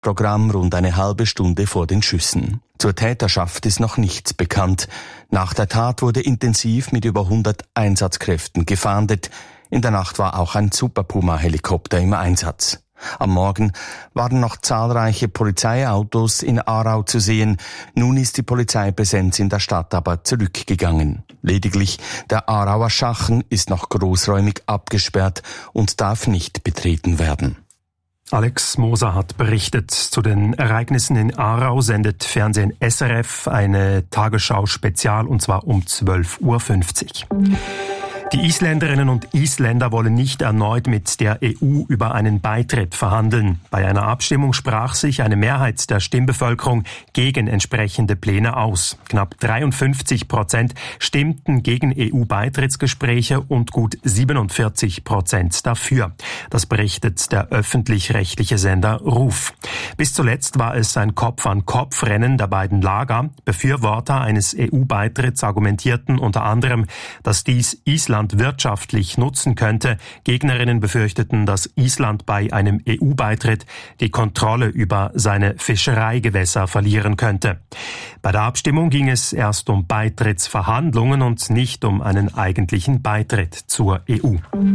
Programm rund eine halbe Stunde vor den Schüssen. Zur Täterschaft ist noch nichts bekannt. Nach der Tat wurde intensiv mit über 100 Einsatzkräften gefahndet. In der Nacht war auch ein Super Puma-Helikopter im Einsatz. Am Morgen waren noch zahlreiche Polizeiautos in Aarau zu sehen. Nun ist die Polizeipräsenz in der Stadt aber zurückgegangen. Lediglich der Aarauer Schachen ist noch großräumig abgesperrt und darf nicht betreten werden. Alex Moser hat berichtet. Zu den Ereignissen in Aarau sendet Fernsehen SRF eine Tagesschau-Spezial, und zwar um 12.50 Uhr. Die Isländerinnen und Isländer wollen nicht erneut mit der EU über einen Beitritt verhandeln. Bei einer Abstimmung sprach sich eine Mehrheit der Stimmbevölkerung gegen entsprechende Pläne aus. Knapp 53% stimmten gegen EU-Beitrittsgespräche und gut 47% dafür. Das berichtet der öffentlich-rechtliche Sender RUF. Bis zuletzt war es ein Kopf-an-Kopf-Rennen der beiden Lager. Befürworter eines EU-Beitritts argumentierten unter anderem, dass dies Island wirtschaftlich nutzen könnte. Gegnerinnen befürchteten, dass Island bei einem EU-Beitritt die Kontrolle über seine Fischereigewässer verlieren könnte. Bei der Abstimmung ging es erst um Beitrittsverhandlungen und nicht um einen eigentlichen Beitritt zur EU.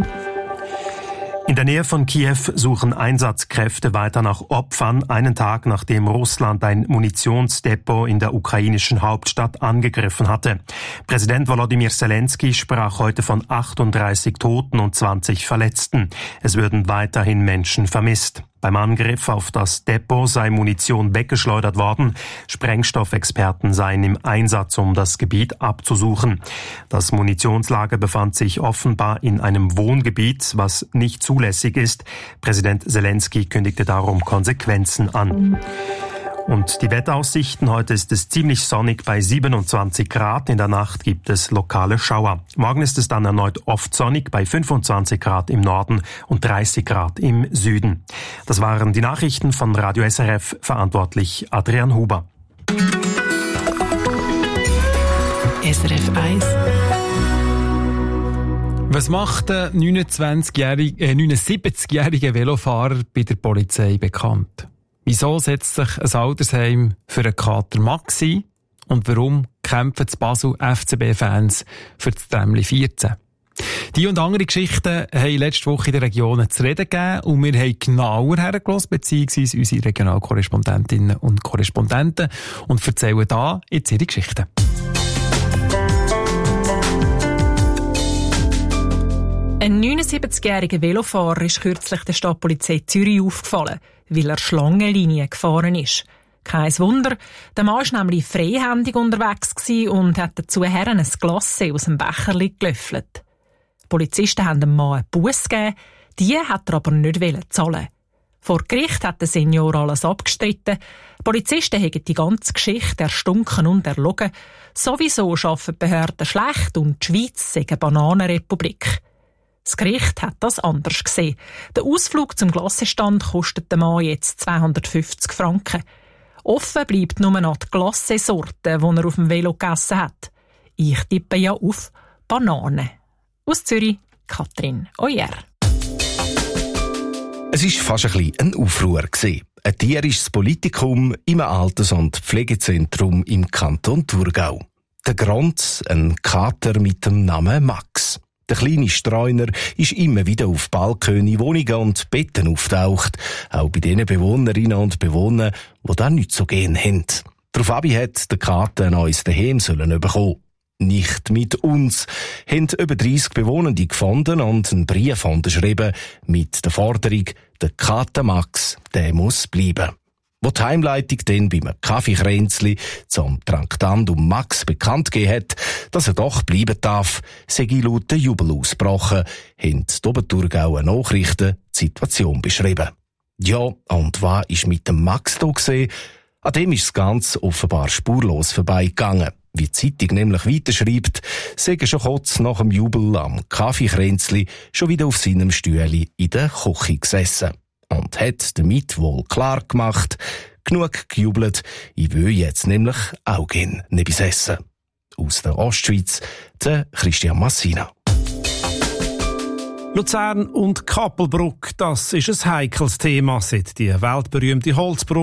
In der Nähe von Kiew suchen Einsatzkräfte weiter nach Opfern, einen Tag nachdem Russland ein Munitionsdepot in der ukrainischen Hauptstadt angegriffen hatte. Präsident Volodymyr Zelensky sprach heute von 38 Toten und 20 Verletzten. Es würden weiterhin Menschen vermisst. Beim Angriff auf das Depot sei Munition weggeschleudert worden. Sprengstoffexperten seien im Einsatz, um das Gebiet abzusuchen. Das Munitionslager befand sich offenbar in einem Wohngebiet, was nicht zulässig ist. Präsident Zelensky kündigte darum Konsequenzen an. Und die Wetteraussichten: Heute ist es ziemlich sonnig bei 27 Grad. In der Nacht gibt es lokale Schauer. Morgen ist es dann erneut oft sonnig bei 25 Grad im Norden und 30 Grad im Süden. Das waren die Nachrichten von Radio SRF, verantwortlich Adrian Huber. SRF 1. Was macht der 79-jährige Velofahrer bei der Polizei bekannt? Wieso setzt sich ein Altersheim für einen Kater Max ein? Und warum kämpfen die Basel FCB-Fans für das Trämli 14? Die und andere Geschichten haben letzte Woche in den Regionen zu reden gegeben und wir haben genauer hergelassen, beziehungsweise unsere Regionalkorrespondentinnen und Korrespondenten, und erzählen da jetzt ihre Geschichten. Ein 79-jähriger Velofahrer ist kürzlich der Stadtpolizei Zürich aufgefallen, weil er Schlangenlinien gefahren ist. Kein Wunder, der Mann war nämlich freihändig unterwegs und hat dazu ein Glacé aus dem Becherli gelöffelt. Die Polizisten haben dem Mann einen Buss gegeben, die hat er aber nicht zahlen. Vor Gericht hat der Senior alles abgestritten. Die Polizisten haben die ganze Geschichte erstunken und erlogen. Sowieso arbeiten die Behörden schlecht und die Schweiz sei eine Bananenrepublik. Das Gericht hat das anders gesehen. Der Ausflug zum Glassestand kostet dem Mann jetzt 250 Franken. Offen bleibt nur noch die Glacé-Sorte, die er auf dem Velo gegessen hat. Ich tippe ja auf Banane. Aus Zürich, Katrin Oyer. Es war fast ein bisschen ein Aufruhr. Ein tierisches Politikum im Alters- und Pflegezentrum im Kanton Thurgau. Der Grund, ein Kater mit dem Namen Max. Der kleine Streuner ist immer wieder auf Balkone, Wohnungen und Betten auftaucht, auch bei den Bewohnerinnen und Bewohnern, die da nicht so gern haben. Daraufhin hat der Kater ein neues Daheim bekommen. Nicht mit uns, haben über 30 Bewohnende gefunden und einen Brief unterschrieben mit der Forderung, der Kater Max, der muss bleiben. Wo die Heimleitung dann beim Kaffeekränzli zum Traktandum Max bekannt gegeben hat, dass er doch bleiben darf, sei laut Jubel ausgebrochen, haben die Oberthurgauer Nachrichten die Situation beschrieben. Ja, und was ist mit dem Max da gesehen? An dem ist das Ganze offenbar spurlos vorbeigegangen. Wie die Zeitung nämlich weiterschreibt, sei er schon kurz nach dem Jubel am Kaffeekränzli schon wieder auf seinem Stühle in der Küche gesessen. Und hat damit wohl klar gemacht, genug gejubelt, ich will jetzt nämlich auch gerne etwas essen. Aus der Ostschweiz, der Christian Massina. Luzern und Kappelbruck, das ist ein heikles Thema, seit die weltberühmte Holzbrücke